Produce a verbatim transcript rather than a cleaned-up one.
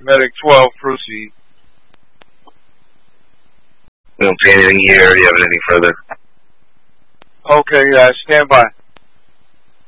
Medic twelve, proceed. We don't see anything here. Do you have anything further? Okay, uh, stand by.